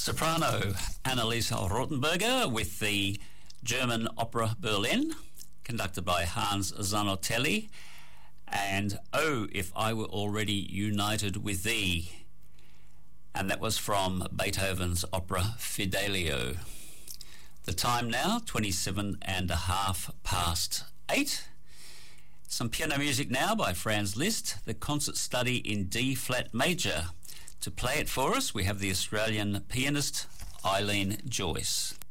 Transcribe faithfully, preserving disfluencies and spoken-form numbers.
Soprano Anneliese Rothenberger with the German Opera Berlin, conducted by Hans Zanotelli, and Oh, If I Were Already United With Thee, and that was from Beethoven's opera Fidelio. The time now, twenty-seven and a half past eight. Some piano music now by Franz Liszt, the concert study in D-flat major. To play it for us, we have the Australian pianist Eileen Joyce.